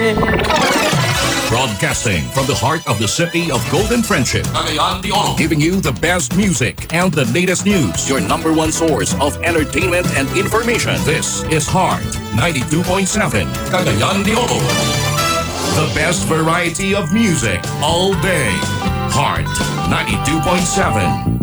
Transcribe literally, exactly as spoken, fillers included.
Broadcasting from the heart of the city of Golden Friendship, Cagayan de Oro, giving you the best music and the latest news. Your number one source of entertainment and information. This is Heart ninety-two point seven, Cagayan de Oro. The best variety of music all day. Heart ninety-two point seven.